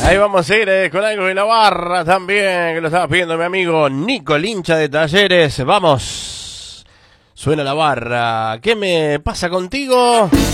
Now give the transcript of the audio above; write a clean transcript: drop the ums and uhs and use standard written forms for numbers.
Ahí vamos a ir con algo de la barra también, que lo estaba pidiendo mi amigo Nico, el hincha de Talleres. Vamos, suena la barra. ¿Qué me pasa contigo?